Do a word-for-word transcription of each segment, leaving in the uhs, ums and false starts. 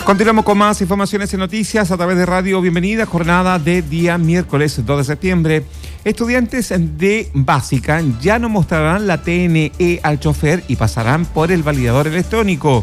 Continuamos con más informaciones y noticias a través de Radio Bienvenida, jornada de día miércoles dos de septiembre. Estudiantes de básica ya no mostrarán la T N E al chofer y pasarán por el validador electrónico.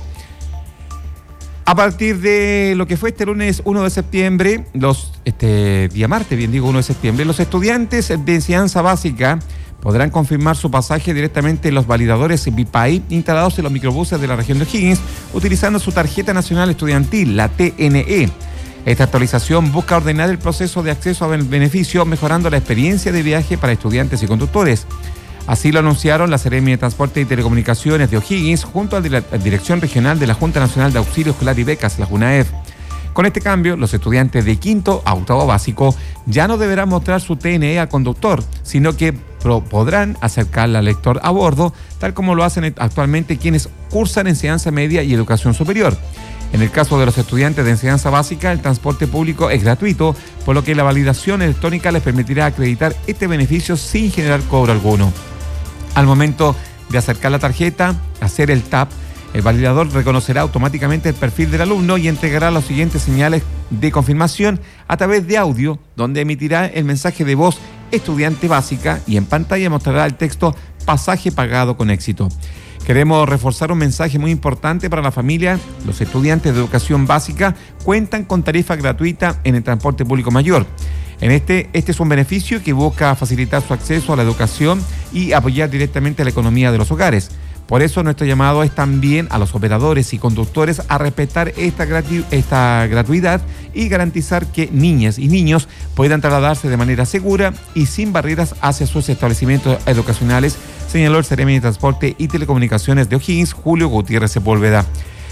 A partir de lo que fue este lunes uno de septiembre, los este día martes, bien digo uno de septiembre, los estudiantes de enseñanza básica podrán confirmar su pasaje directamente en los validadores B P A I instalados en los microbuses de la región de O'Higgins, utilizando su tarjeta nacional estudiantil, la T N E. Esta actualización busca ordenar el proceso de acceso al beneficio, mejorando la experiencia de viaje para estudiantes y conductores. Así lo anunciaron la Seremi de Transporte y Telecomunicaciones de O'Higgins junto a la Dirección Regional de la Junta Nacional de Auxilio Escolar y Becas, la JUNAEF. Con este cambio, los estudiantes de quinto a octavo básico ya no deberán mostrar su T N E al conductor, sino que podrán acercarla al lector a bordo, tal como lo hacen actualmente quienes cursan enseñanza media y educación superior. En el caso de los estudiantes de enseñanza básica, el transporte público es gratuito, por lo que la validación electrónica les permitirá acreditar este beneficio sin generar cobro alguno. Al momento de acercar la tarjeta, hacer el tap, el validador reconocerá automáticamente el perfil del alumno y entregará las siguientes señales de confirmación a través de audio, donde emitirá el mensaje de voz estudiante básica y en pantalla mostrará el texto pasaje pagado con éxito. Queremos reforzar un mensaje muy importante para la familia. Los estudiantes de educación básica cuentan con tarifa gratuita en el transporte público mayor. En este, este es un beneficio que busca facilitar su acceso a la educación y apoyar directamente a la economía de los hogares. Por eso nuestro llamado es también a los operadores y conductores a respetar esta, gratu- esta gratuidad y garantizar que niñas y niños puedan trasladarse de manera segura y sin barreras hacia sus establecimientos educacionales, señaló el Seremi de Transporte y Telecomunicaciones de O'Higgins, Julio Gutiérrez Sepúlveda.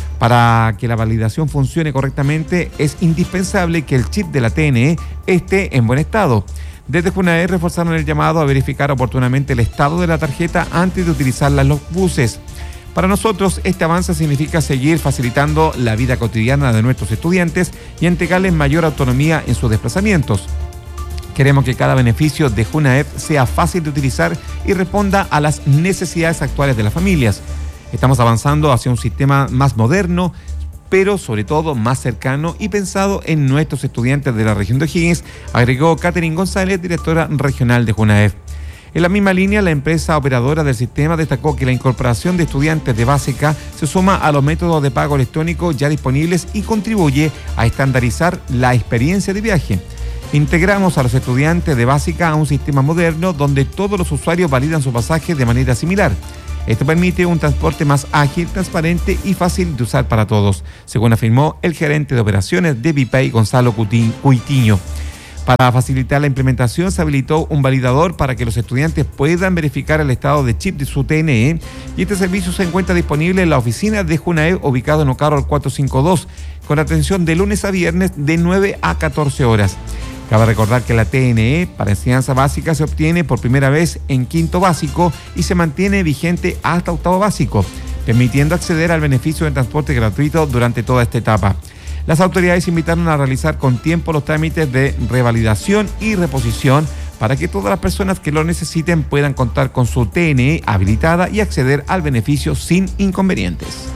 Para que la validación funcione correctamente, es indispensable que el chip de la T N E esté en buen estado. Desde JUNAEF reforzaron el llamado a verificar oportunamente el estado de la tarjeta antes de utilizarla en los buses. Para nosotros, este avance significa seguir facilitando la vida cotidiana de nuestros estudiantes y entregarles mayor autonomía en sus desplazamientos. Queremos que cada beneficio de JUNAEF sea fácil de utilizar y responda a las necesidades actuales de las familias. Estamos avanzando hacia un sistema más moderno, pero sobre todo más cercano y pensado en nuestros estudiantes de la región de O'Higgins, agregó Catherine González, directora regional de JUNAEF. En la misma línea, la empresa operadora del sistema destacó que la incorporación de estudiantes de básica se suma a los métodos de pago electrónico ya disponibles y contribuye a estandarizar la experiencia de viaje. Integramos a los estudiantes de básica a un sistema moderno donde todos los usuarios validan su pasaje de manera similar. Esto permite un transporte más ágil, transparente y fácil de usar para todos, según afirmó el gerente de operaciones de B P A I, Gonzalo Cuitiño. Para facilitar la implementación, se habilitó un validador para que los estudiantes puedan verificar el estado de chip de su T N E y este servicio se encuentra disponible en la oficina de JUNAEF ubicado en O'Carroll cuatrocientos cincuenta y dos, con atención de lunes a viernes de nueve a catorce horas. Cabe recordar que la T N E para enseñanza básica se obtiene por primera vez en quinto básico y se mantiene vigente hasta octavo básico, permitiendo acceder al beneficio de transporte gratuito durante toda esta etapa. Las autoridades invitaron a realizar con tiempo los trámites de revalidación y reposición para que todas las personas que lo necesiten puedan contar con su T N E habilitada y acceder al beneficio sin inconvenientes.